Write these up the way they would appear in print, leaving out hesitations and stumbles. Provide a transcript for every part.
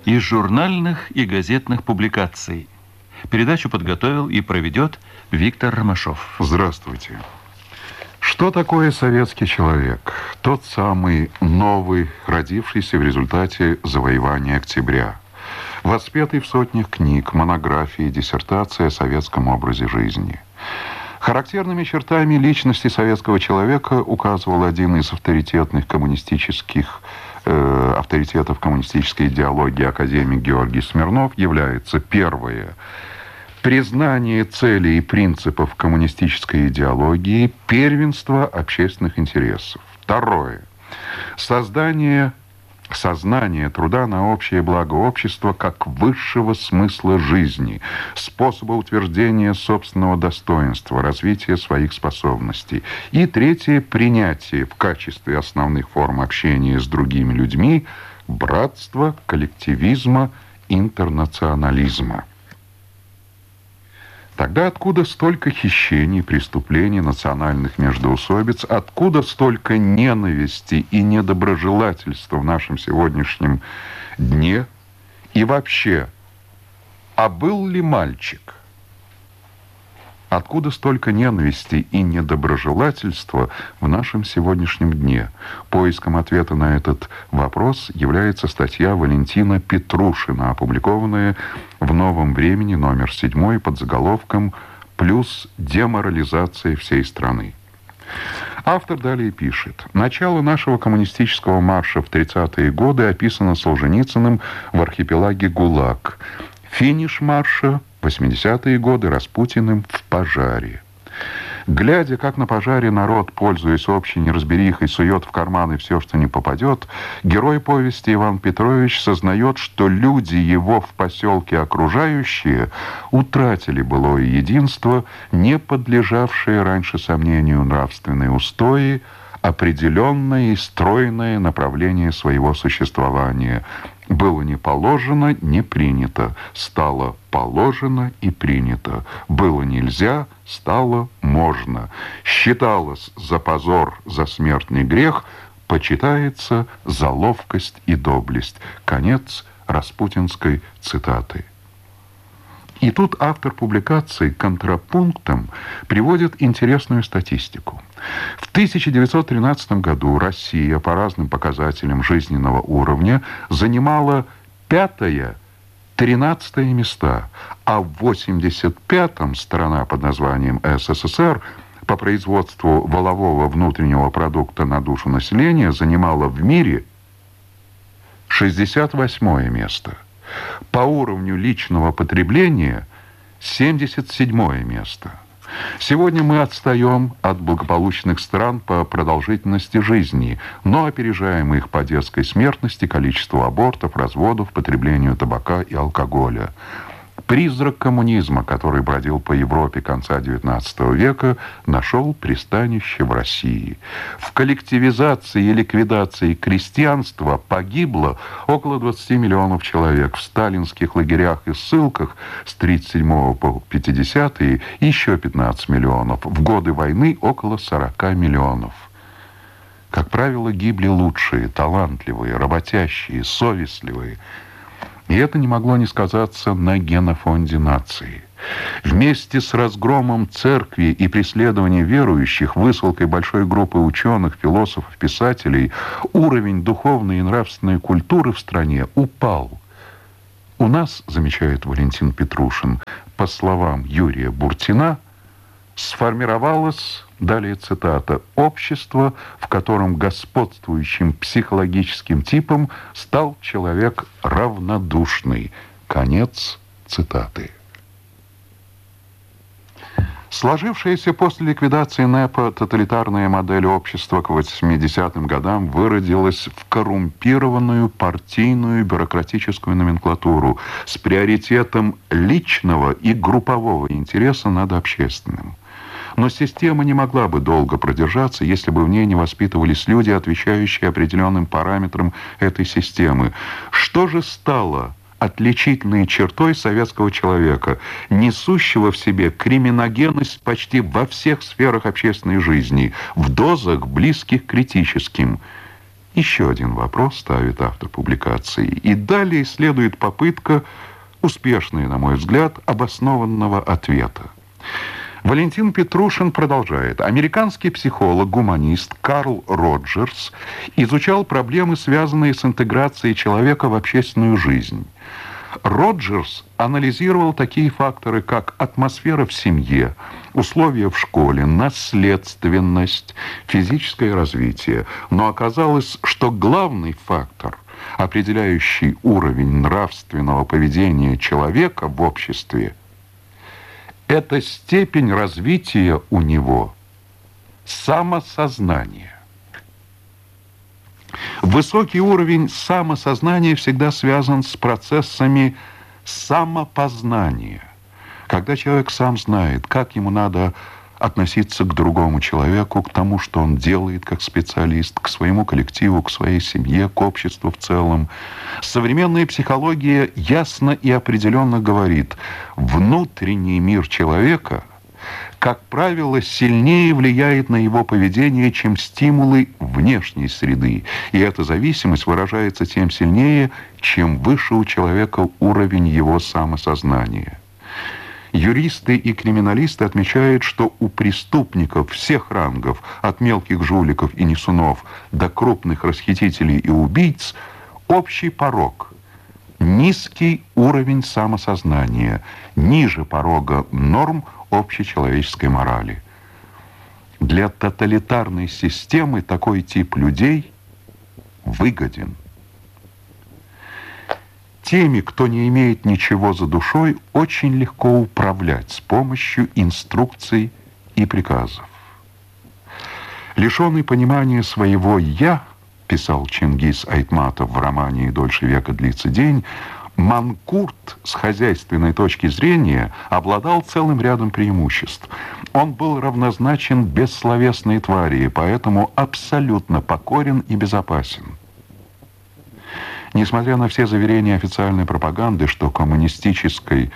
из журнальных и газетных публикаций. Передачу подготовил и проведет Виктор Ромашов. Здравствуйте. Что такое советский человек? Тот самый новый, родившийся в результате завоевания октября. Воспетый в сотнях книг, монографий, диссертаций о советском образе жизни. Характерными чертами личности советского человека указывал один из авторитетов коммунистической идеологии академик Георгий Смирнов, является: первое – признание целей и принципов коммунистической идеологии, первенство общественных интересов. Второе – сознание труда на общее благо общества как высшего смысла жизни, способа утверждения собственного достоинства, развития своих способностей. И третье – принятие в качестве основных форм общения с другими людьми братства, коллективизма, интернационализма. Тогда откуда столько хищений, преступлений, национальных междоусобиц, откуда столько ненависти и недоброжелательства в нашем сегодняшнем дне? И вообще, а был ли мальчик? Откуда столько ненависти и недоброжелательства в нашем сегодняшнем дне? Поиском ответа на этот вопрос является статья Валентина Петрушина, опубликованная в «Новом времени», номер 7, под заголовком «Плюс деморализация всей страны». Автор далее пишет: «Начало нашего коммунистического марша в 30-е годы описано Солженицыным в «Архипелаге ГУЛАГ». Финиш марша в 80-е годы Распутиным в «Пожаре». Глядя, как на пожаре народ, пользуясь общей неразберихой, сует в карманы все, что не попадет, герой повести Иван Петрович сознает, что люди его в поселке окружающие утратили былое единство, не подлежавшее раньше сомнению нравственные устои, определенное и стройное направление своего существования. Было не положено, не принято, стало положено и принято. Было нельзя, стало можно. Считалось за позор, за смертный грех, почитается за ловкость и доблесть». Конец распутинской цитаты. И тут автор публикации контрапунктом приводит интересную статистику. В 1913 году Россия по разным показателям жизненного уровня занимала 5-13 места, а в 1985-м страна под названием СССР по производству валового внутреннего продукта на душу населения занимала в мире 68-е место. По уровню личного потребления 77-е место. Сегодня мы отстаем от благополучных стран по продолжительности жизни, но опережаем их по детской смертности, количеству абортов, разводов, потреблению табака и алкоголя. Призрак коммунизма, который бродил по Европе конца XIX века, нашел пристанище в России. В коллективизации и ликвидации крестьянства погибло около 20 миллионов человек. В сталинских лагерях и ссылках с 1937 по 1950 еще 15 миллионов. В годы войны около 40 миллионов. Как правило, гибли лучшие, талантливые, работящие, совестливые. И это не могло не сказаться на генофонде нации. Вместе с разгромом церкви и преследованием верующих, высылкой большой группы ученых, философов, писателей, уровень духовной и нравственной культуры в стране упал. У нас, замечает Валентин Петрушин, по словам Юрия Буртина, сформировалось, далее цитата, «общество, в котором господствующим психологическим типом стал человек равнодушный». Конец цитаты. Сложившаяся после ликвидации НЭПа тоталитарная модель общества к 80-м годам выродилась в коррумпированную партийную бюрократическую номенклатуру с приоритетом личного и группового интереса над общественным. Но система не могла бы долго продержаться, если бы в ней не воспитывались люди, отвечающие определенным параметрам этой системы. Что же стало отличительной чертой советского человека, несущего в себе криминогенность почти во всех сферах общественной жизни, в дозах, близких к критическим? Еще один вопрос ставит автор публикации. И далее следует попытка, успешная, на мой взгляд, обоснованного ответа. Валентин Петрушин продолжает. Американский психолог-гуманист Карл Роджерс изучал проблемы, связанные с интеграцией человека в общественную жизнь. Роджерс анализировал такие факторы, как атмосфера в семье, условия в школе, наследственность, физическое развитие. Но оказалось, что главный фактор, определяющий уровень нравственного поведения человека в обществе, это степень развития у него самосознания. Высокий уровень самосознания всегда связан с процессами самопознания. Когда человек сам знает, как ему надо относиться к другому человеку, к тому, что он делает как специалист, к своему коллективу, к своей семье, к обществу в целом. Современная психология ясно и определенно говорит, внутренний мир человека, как правило, сильнее влияет на его поведение, чем стимулы внешней среды. И эта зависимость выражается тем сильнее, чем выше у человека уровень его самосознания. Юристы и криминалисты отмечают, что у преступников всех рангов, от мелких жуликов и несунов до крупных расхитителей и убийц, общий порог – низкий уровень самосознания, ниже порога норм общечеловеческой морали. Для тоталитарной системы такой тип людей выгоден. Теми, кто не имеет ничего за душой, очень легко управлять с помощью инструкций и приказов. Лишенный понимания своего «я», писал Чингис Айтматов в романе «И дольше века длится день», Манкурт с хозяйственной точки зрения обладал целым рядом преимуществ. Он был равнозначен бессловесной твари, и поэтому абсолютно покорен и безопасен. Несмотря на все заверения официальной пропаганды, что коммунистическое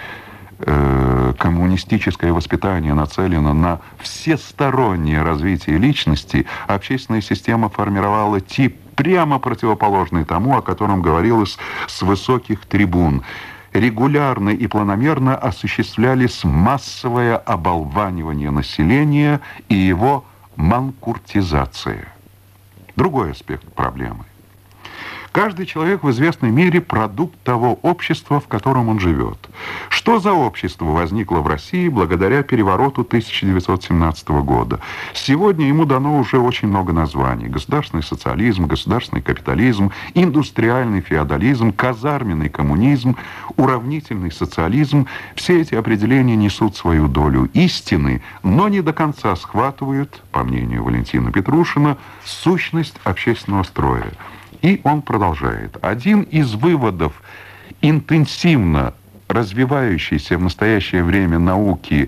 воспитание нацелено на всестороннее развитие личности, общественная система формировала тип, прямо противоположный тому, о котором говорилось с высоких трибун. Регулярно и планомерно осуществлялись массовое оболванивание населения и его манкуртизация. Другой аспект проблемы. Каждый человек в известной мере продукт того общества, в котором он живет. Что за общество возникло в России благодаря перевороту 1917 года? Сегодня ему дано уже очень много названий. Государственный социализм, государственный капитализм, индустриальный феодализм, казарменный коммунизм, уравнительный социализм. Все эти определения несут свою долю истины, но не до конца схватывают, по мнению Валентина Петрушина, сущность общественного строя. И он продолжает. Один из выводов интенсивно развивающейся в настоящее время науки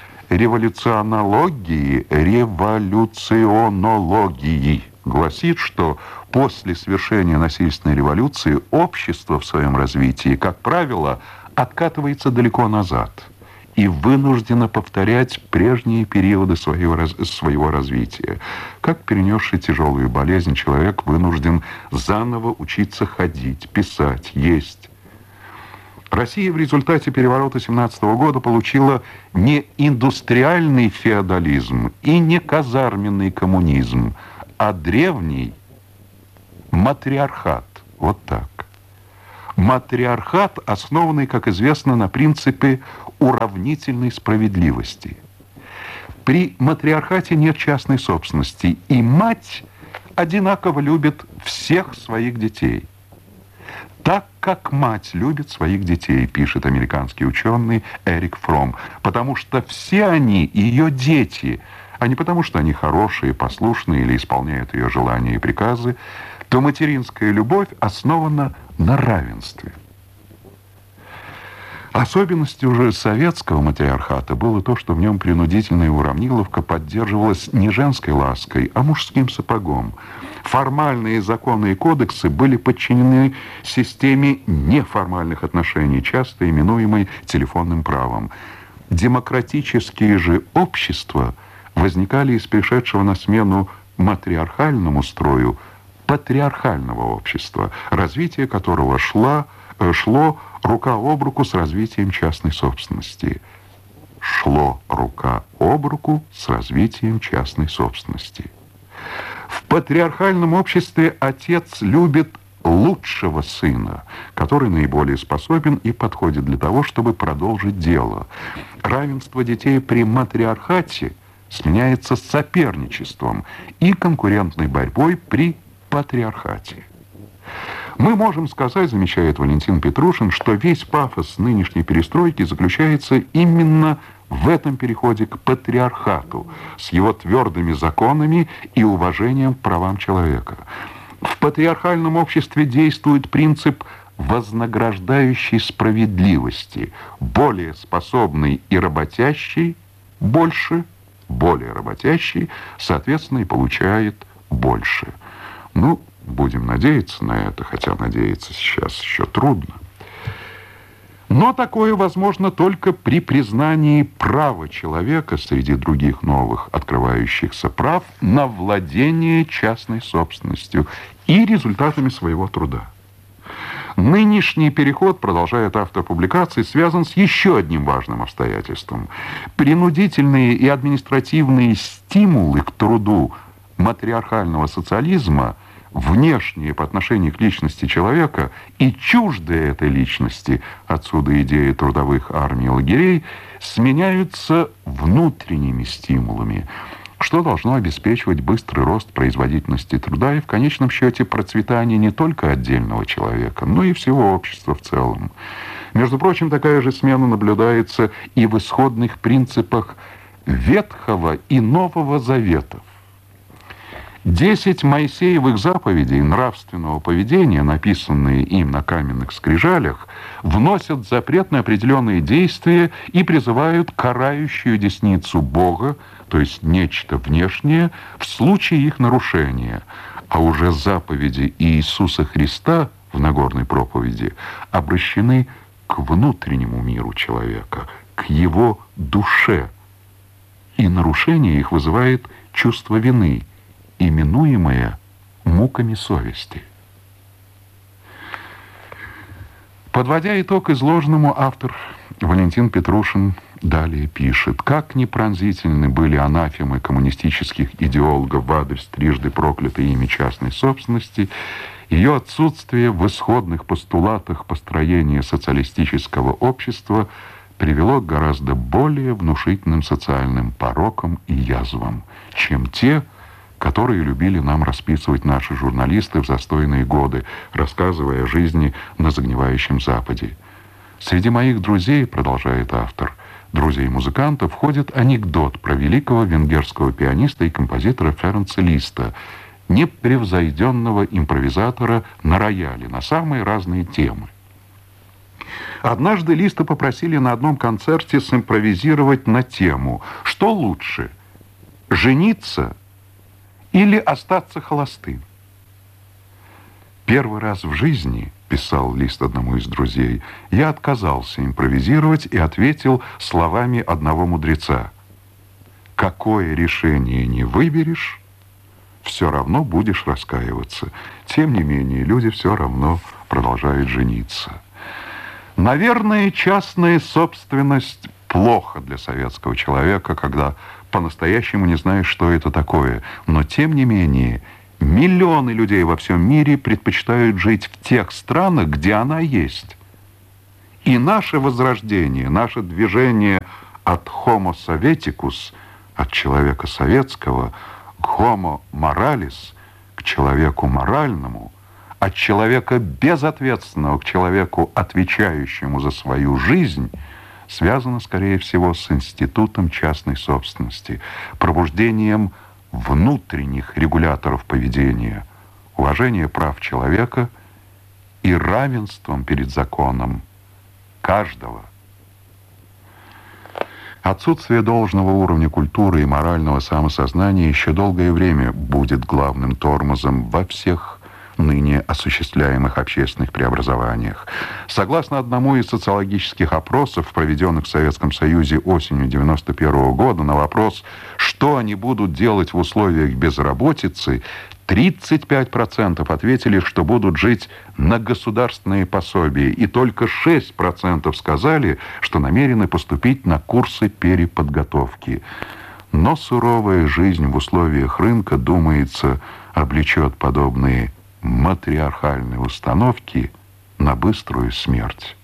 революционологии гласит, что после свершения насильственной революции общество в своем развитии, как правило, откатывается далеко назад и вынуждено повторять прежние периоды своего развития. Как перенесший тяжелую болезнь человек вынужден заново учиться ходить, писать, есть. Россия в результате переворота 1917 года получила не индустриальный феодализм и не казарменный коммунизм, а древний матриархат. Вот так. Матриархат, основанный, как известно, на принципе уравнительной справедливости. При матриархате нет частной собственности, и мать одинаково любит всех своих детей. Так, как мать любит своих детей, пишет американский ученый Эрик Фром, потому что все они ее дети, а не потому что они хорошие, послушные или исполняют ее желания и приказы, то материнская любовь основана на равенстве. Особенностью уже советского матриархата было то, что в нем принудительная уравниловка поддерживалась не женской лаской, а мужским сапогом. Формальные законы и кодексы были подчинены системе неформальных отношений, часто именуемой телефонным правом. Демократические же общества возникали из пришедшего на смену матриархальному строю патриархального общества, развитие которого шло рука об руку с развитием частной собственности. Шло рука об руку с развитием частной собственности. В патриархальном обществе отец любит лучшего сына, который наиболее способен и подходит для того, чтобы продолжить дело. Равенство детей при матриархате сменяется соперничеством и конкурентной борьбой при патриархате. Мы можем сказать, замечает Валентин Петрушин, что весь пафос нынешней перестройки заключается именно в этом переходе к патриархату с его твердыми законами и уважением к правам человека. В патриархальном обществе действует принцип вознаграждающей справедливости. Более способный и работящий больше, более работящий, соответственно, и получает больше. Ну, будем надеяться на это, хотя надеяться сейчас еще трудно. Но такое возможно только при признании права человека среди других новых открывающихся прав на владение частной собственностью и результатами своего труда. Нынешний переход, продолжает автор публикации, связан с еще одним важным обстоятельством. Принудительные и административные стимулы к труду матриархального социализма, внешние по отношению к личности человека и чуждые этой личности, отсюда идея трудовых армий и лагерей, сменяются внутренними стимулами, что должно обеспечивать быстрый рост производительности труда и в конечном счете процветание не только отдельного человека, но и всего общества в целом. Между прочим, такая же смена наблюдается и в исходных принципах Ветхого и Нового Заветов. 10 Моисеевых заповедей нравственного поведения, написанные им на каменных скрижалях, вносят запрет на определенные действия и призывают карающую десницу Бога, то есть нечто внешнее, в случае их нарушения. А уже заповеди Иисуса Христа в Нагорной проповеди обращены к внутреннему миру человека, к его душе. И нарушение их вызывает чувство вины, именуемое муками совести. Подводя итог изложенному, автор Валентин Петрушин далее пишет: «Как ни пронзительны были анафемы коммунистических идеологов в адрес трижды проклятой ими частной собственности, ее отсутствие в исходных постулатах построения социалистического общества привело к гораздо более внушительным социальным порокам и язвам, чем те, которые любили нам расписывать наши журналисты в застойные годы, рассказывая о жизни на загнивающем Западе. Среди моих друзей, продолжает автор, друзей-музыкантов, входит анекдот про великого венгерского пианиста и композитора Ференца Листа, непревзойденного импровизатора на рояле на самые разные темы. Однажды Листа попросили на одном концерте симпровизировать на тему «Что лучше, жениться или остаться холостым?» «Первый раз в жизни, — писал Лист одному из друзей, — я отказался импровизировать и ответил словами одного мудреца: какое решение не выберешь, все равно будешь раскаиваться. Тем не менее, люди все равно продолжают жениться». Наверное, частная собственность плохо для советского человека, когда по-настоящему не знаешь, что это такое. Но, тем не менее, миллионы людей во всем мире предпочитают жить в тех странах, где она есть. И наше возрождение, наше движение от Homo Sovieticus, от человека советского, к Homo Moralis, к человеку моральному, от человека безответственного к человеку, отвечающему за свою жизнь, связано, скорее всего, с институтом частной собственности, пробуждением внутренних регуляторов поведения, уважения прав человека и равенством перед законом каждого. Отсутствие должного уровня культуры и морального самосознания еще долгое время будет главным тормозом во всех ныне осуществляемых общественных преобразованиях. Согласно одному из социологических опросов, проведенных в Советском Союзе осенью 1991 года, на вопрос, что они будут делать в условиях безработицы, 35% ответили, что будут жить на государственные пособия, и только 6% сказали, что намерены поступить на курсы переподготовки. Но суровая жизнь в условиях рынка, думается, облечет подобные матриархальные установки на быструю смерть.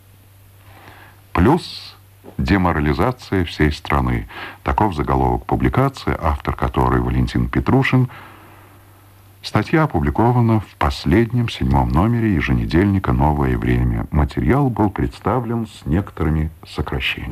Плюс деморализация всей страны. Таков заголовок публикации, автор которой Валентин Петрушин. Статья опубликована в последнем 7-м номере еженедельника «Новое время». Материал был представлен с некоторыми сокращениями.